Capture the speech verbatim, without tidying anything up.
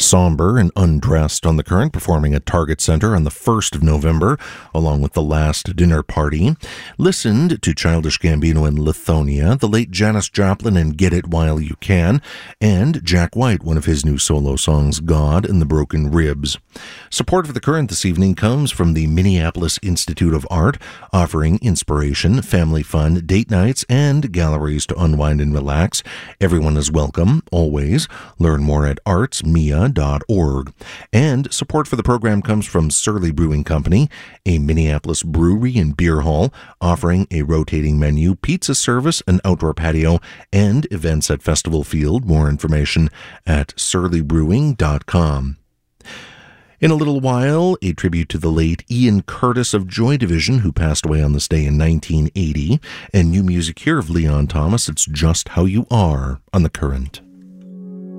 Somber and Undressed on the Current, performing at Target Center on the first of November, along with The Last Dinner Party. Listened to Childish Gambino and Lithonia, the late Janis Joplin and Get It While You Can, and Jack White, one of his new solo songs, God and the Broken Ribs. Support for the Current this evening comes from the Minneapolis Institute of Art, offering inspiration, family fun, date nights, and galleries to unwind and relax. Everyone is welcome, always. Learn more at arts mia dot org. And support for the program comes from Surly Brewing Company, a Minneapolis brewery and beer hall, offering a rotating menu, pizza service, an outdoor patio, and events at Festival Field. More information at surly brewing dot com. In a little while, a tribute to the late Ian Curtis of Joy Division, who passed away on this day in nineteen eighty, and new music here of Leon Thomas, It's Just How You Are, on The Current.